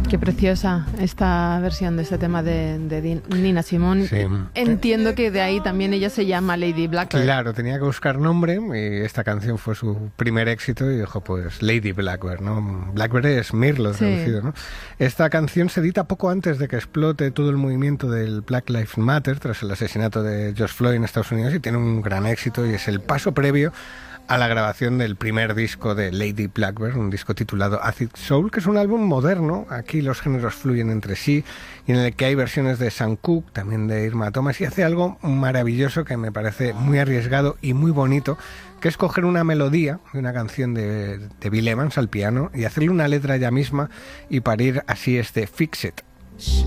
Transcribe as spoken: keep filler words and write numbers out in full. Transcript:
Qué preciosa esta versión de este tema de, de Nina Simone. Sí. Entiendo que de ahí también ella se llama Lady Blackbird. Claro, tenía que buscar nombre y esta canción fue su primer éxito y dijo, pues, Lady Blackbird, ¿no? Blackbird es mirlo traducido, sí. ¿no? Esta canción se edita poco antes de que explote todo el movimiento del Black Lives Matter tras el asesinato de George Floyd en Estados Unidos y tiene un gran éxito y es el paso previo a la grabación del primer disco de Lady Blackbird, un disco titulado Acid Soul, que es un álbum moderno. Aquí los géneros fluyen entre sí y en el que hay versiones de Sam Cooke, también de Irma Thomas, y hace algo maravilloso que me parece muy arriesgado y muy bonito, que es coger una melodía de una canción de, de Bill Evans al piano y hacerle una letra ella misma y parir así este Fix It.